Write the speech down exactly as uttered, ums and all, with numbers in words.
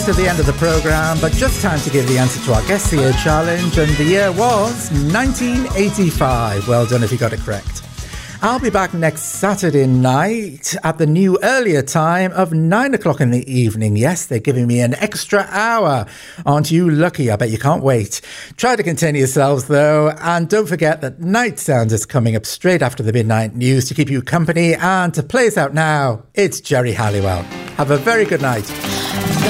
To the end of the programme, but just time to give the answer to our Guess the Year challenge, and the year was nineteen eighty-five. Well done if you got it correct. I'll be back next Saturday night at the new earlier time of nine o'clock in the evening. Yes, they're giving me an extra hour. Aren't you lucky? I bet you can't wait. Try to contain yourselves though, and don't forget that Night Sound is coming up straight after the midnight news to keep you company, and to play us out now, it's Jerry Halliwell. Have a very good night.